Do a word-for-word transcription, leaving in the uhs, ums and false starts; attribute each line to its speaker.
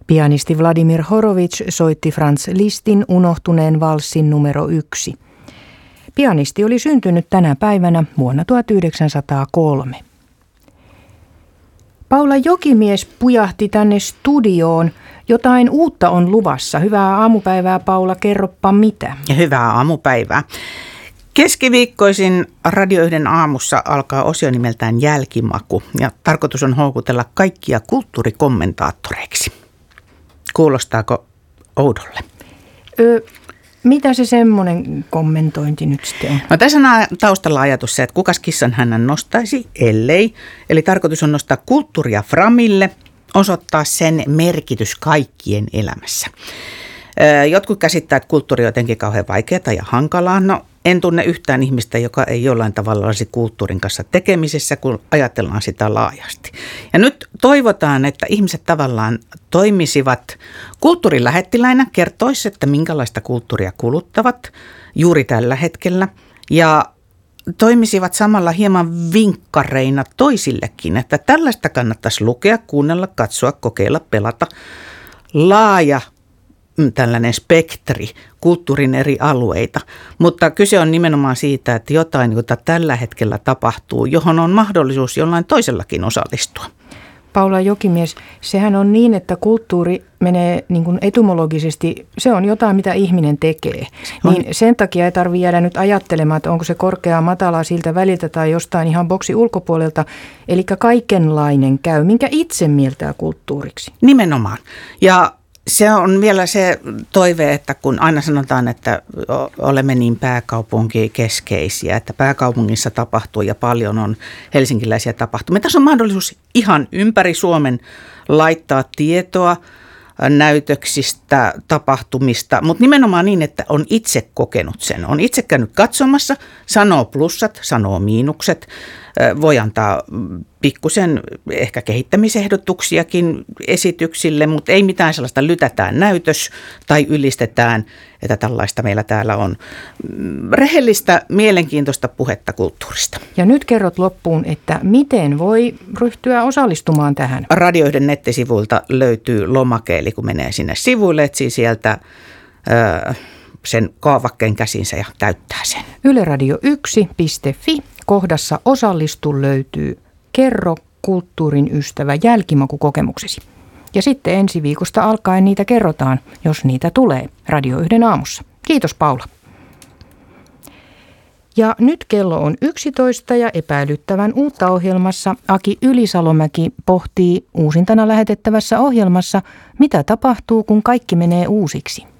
Speaker 1: Pianisti Vladimir Horowitz soitti Franz Lisztin unohtuneen valssin numero yksi. Pianisti oli syntynyt tänä päivänä vuonna tuhatyhdeksänsataakolme. Paula Jokimies pujahti tänne studioon. Jotain uutta on luvassa. Hyvää aamupäivää, Paula. Kerropa mitä.
Speaker 2: Hyvää aamupäivää. Keskiviikkoisin Radio yhden aamussa alkaa osio nimeltään Jälkimaku ja tarkoitus on houkutella kaikkia kulttuurikommentaattoreiksi. Kuulostaako oudolle?
Speaker 1: Ö, mitä se semmoinen kommentointi nyt sitten on?
Speaker 2: No, tässä on taustalla ajatus se, että kukas kissan hännän nostaisi, ellei. Eli tarkoitus on nostaa kulttuuria framille, osoittaa sen merkitys kaikkien elämässä. Jotkut käsittää, että kulttuuri on jotenkin kauhean vaikeaa ja hankalaa. No, en tunne yhtään ihmistä, joka ei jollain tavalla olisi kulttuurin kanssa tekemisessä, kun ajatellaan sitä laajasti. Ja nyt toivotaan, että ihmiset tavallaan toimisivat kulttuurilähettiläinä, kertoisivat, että minkälaista kulttuuria kuluttavat juuri tällä hetkellä ja toimisivat samalla hieman vinkkareina toisillekin, että tällaista kannattaisi lukea, kuunnella, katsoa, kokeilla, pelata. Laaja tällainen spektri kulttuurin eri alueita, mutta kyse on nimenomaan siitä, että jotain, jota tällä hetkellä tapahtuu, johon on mahdollisuus jollain toisellakin osallistua.
Speaker 1: Paula Jokimies, sehän on niin, että kulttuuri menee niin kuin etymologisesti, se on jotain, mitä ihminen tekee. Niin sen takia ei tarvitse jäädä nyt ajattelemaan, että onko se korkeaa, matalaa siltä väliltä tai jostain ihan boksi ulkopuolelta. Eli kaikenlainen käy, minkä itse mieltää kulttuuriksi.
Speaker 2: Nimenomaan. Ja se on vielä se toive, että kun aina sanotaan, että olemme niin pääkaupunkikeskeisiä, että pääkaupungissa tapahtuu ja paljon on helsinkiläisiä tapahtumia. Tässä on mahdollisuus ihan ympäri Suomen laittaa tietoa näytöksistä, tapahtumista, mutta nimenomaan niin, että on itse kokenut sen. On itse käynyt katsomassa, sanoo plussat, sanoo miinukset, voi antaa pikkusen ehkä kehittämisehdotuksiakin esityksille, mutta ei mitään sellaista lytätään näytös tai ylistetään, että tällaista meillä täällä on. Rehellistä, mielenkiintoista puhetta kulttuurista.
Speaker 1: Ja nyt kerrot loppuun, että miten voi ryhtyä osallistumaan tähän?
Speaker 2: Radio yhden nettisivuilta löytyy lomake, eli kun menee sinne sivuille, etsii sieltä ö, sen kaavakkeen käsinsä ja täyttää sen.
Speaker 1: Yle Radio yksi piste fi kohdassa osallistu löytyy Kerro kulttuurin ystävä jälkimakukokemuksesi. Ja sitten ensi viikosta alkaen niitä kerrotaan, jos niitä tulee Radio yhden aamussa. Kiitos Paula. Ja nyt kello on yksitoista ja epäilyttävän uutta ohjelmassa Aki Ylisalomäki pohtii uusintana lähetettävässä ohjelmassa, mitä tapahtuu, kun kaikki menee uusiksi.